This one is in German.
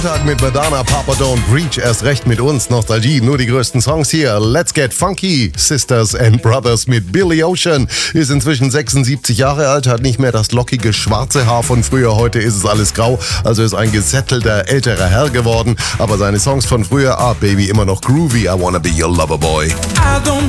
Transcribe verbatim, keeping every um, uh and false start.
Tag mit Madonna, Papa Don't Preach, erst recht mit uns, Nostalgie, nur die größten Songs hier. Let's Get Funky, Sisters and Brothers mit Billy Ocean, ist inzwischen sechsundsiebzig Jahre alt, hat nicht mehr das lockige schwarze Haar von früher, heute ist es alles grau, also ist ein gesättelter, älterer Herr geworden, aber seine Songs von früher, ah Baby, immer noch groovy, I wanna be your lover boy. I don't